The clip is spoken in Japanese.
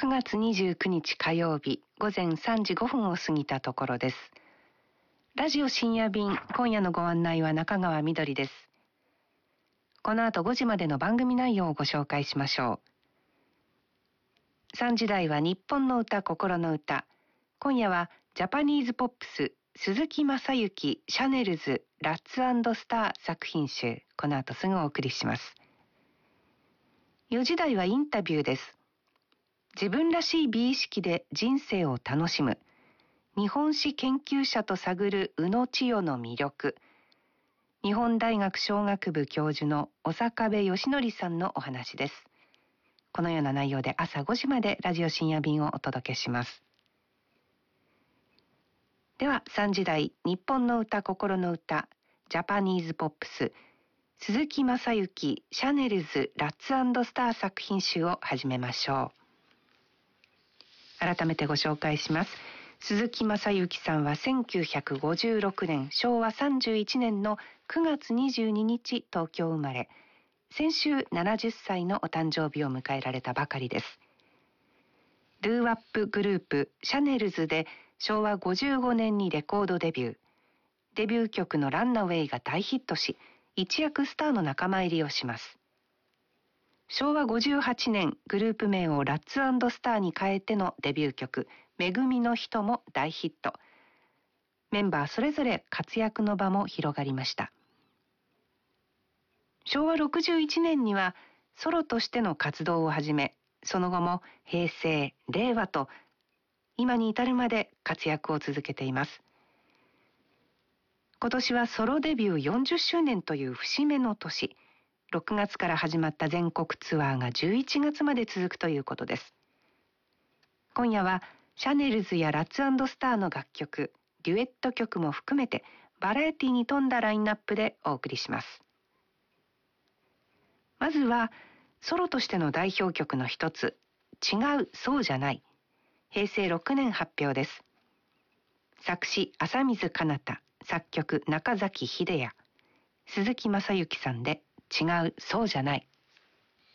9月29日火曜日午前3時5分を過ぎたところです。ラジオ深夜便、今夜のご案内は中川みどりです。この後5時までの番組内容をご紹介しましょう。3時台は日本の歌心の歌。今夜はジャパニーズポップス鈴木雅之シャネルズラッツ&スター作品集。この後すぐお送りします。4時台はインタビューです。自分らしい美意識で人生を楽しむ日本史研究者と探る宇野千代の魅力。日本大学商学部教授の小坂部義則さんのお話です。このような内容で朝5時までラジオ深夜便をお届けします。では3時台日本の歌心の歌ジャパニーズポップス鈴木雅之シャネルズラッツ&スター作品集を始めましょう。改めてご紹介します。鈴木雅之さんは1956年昭和31年の9月22日東京生まれ、先週70歳のお誕生日を迎えられたばかりです。ドゥーワップグループシャネルズで昭和55年にレコードデビュー。デビュー曲のランナウェイが大ヒットし、一躍スターの仲間入りをします。昭和58年グループ名をラッツ&スターに変えてのデビュー曲めぐみの人も大ヒット。メンバーそれぞれ活躍の場も広がりました。昭和61年にはソロとしての活動を始め、その後も平成、令和と今に至るまで活躍を続けています。今年はソロデビュー40周年という節目の年。6月から始まった全国ツアーが11月まで続くということです。今夜はシャネルズやラッツ&スターの楽曲、デュエット曲も含めてバラエティに富んだラインナップでお送りします。まずはソロとしての代表曲の一つ、違うそうじゃない。平成6年発表です。作詞浅水かなた、作曲中崎秀也、鈴木雅之さんで違うそうじゃない。